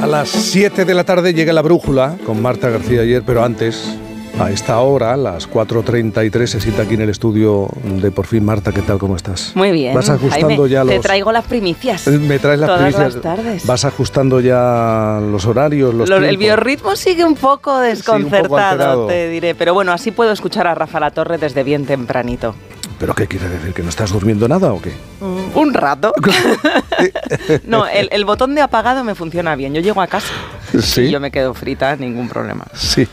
A las 7 de la tarde llega La Brújula con Marta García Ayer, pero antes, a esta hora, las 4:33, se sienta aquí en el estudio de Por Fin. Marta, ¿qué tal? ¿Cómo estás? Muy bien, ¿Vas ajustando Jaime, ya te traigo las primicias. Me traes las todas primicias. las tardes. ¿Vas ajustando ya los horarios, los tiempos? El biorritmo sigue un poco desconcertado, alterado. te diré. Pero bueno, así puedo escuchar a Rafa La Torre desde bien tempranito. ¿Pero qué quiere decir? ¿Que no estás durmiendo nada o qué? Un rato. No, el botón de apagado me funciona bien. Yo llego a casa ¿Sí? y yo me quedo frita, ningún problema. Sí.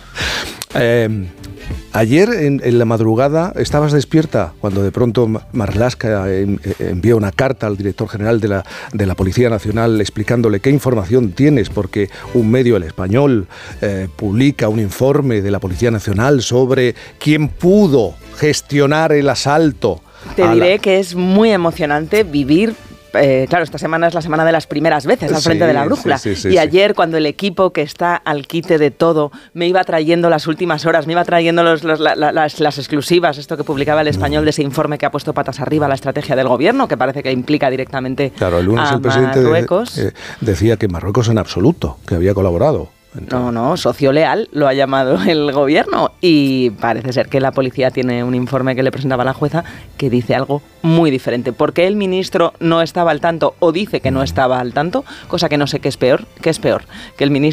Ayer en la madrugada estabas despierta cuando de pronto Marlaska envía una carta al director general de la Policía Nacional explicándole qué información tienes, porque un medio, El Español, publica un informe de la Policía Nacional sobre quién pudo gestionar el asalto. Te diré que es muy emocionante vivir. Claro, esta semana es la semana de las primeras veces al frente de La Brújula. Sí, ayer, cuando el equipo que está al quite de todo me iba trayendo las últimas horas, me iba trayendo las exclusivas, esto que publicaba El Español de ese informe que ha puesto patas arriba la estrategia del gobierno, que parece que implica directamente claro, el lunes a el presidente Marruecos. Decía que Marruecos en absoluto, que había colaborado. No, socio leal lo ha llamado el gobierno, y parece ser que la policía tiene un informe que le presentaba a la jueza que dice algo muy diferente. ¿Por qué el ministro no estaba al tanto o dice que no estaba al tanto? Cosa que no sé qué es peor, que el ministro